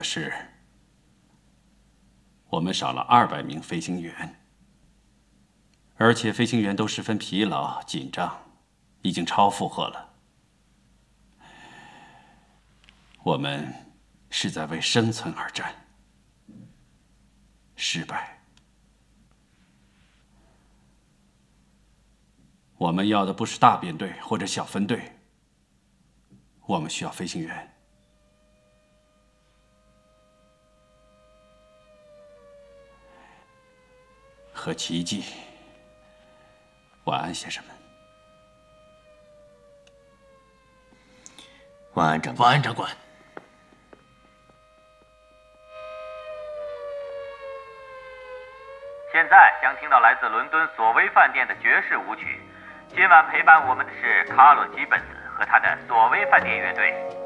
是，我们少了200名飞行员，而且飞行员都十分疲劳、紧张，已经超负荷了。我们是在为生存而战，失败。我们要的不是大编队或者小分队，我们需要飞行员。和奇迹。晚安，先生们。 晚安，长官。 晚安，长官。 现在将听到来自伦敦索威饭店的爵士舞曲。今晚陪伴我们的是卡洛·基本斯和他的索威饭店乐队。